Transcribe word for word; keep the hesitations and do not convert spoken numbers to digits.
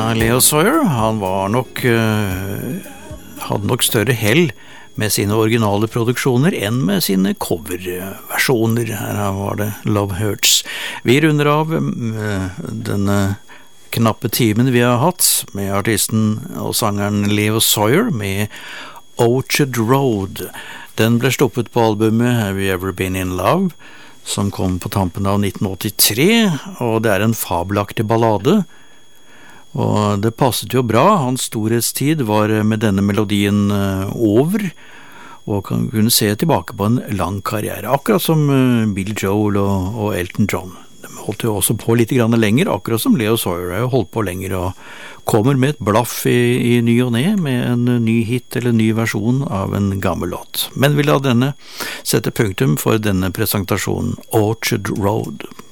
Leo Sawyer. Han var nok uh, hadde nok større hell med sine originale produksjoner enn med sine coverversjoner. Her var det Love Hurts. Vi runder av uh, denne knappe timen vi har hatt med artisten og sangeren Leo Sawyer med Orchard Road. Den ble stoppet på albumet Have You Ever Been In Love, som kom på tampen av nitten åttitre, og det er en fabelaktig ballade. Og det passet jo bra, hans storhetstid var med denne melodien over, og kan kunne se tilbake på en lang karriere, akkurat som Billy Joel og, og Elton John. De holdt jo også på litt grann lenger, akkurat som Leo Sawyer har jo holdt på lenger, og kommer med et blaff i, i ny og ne, med en ny hit eller ny versjon av en gammel låt. Men vi la denne sette punktum for denne presentasjonen Orchard Road.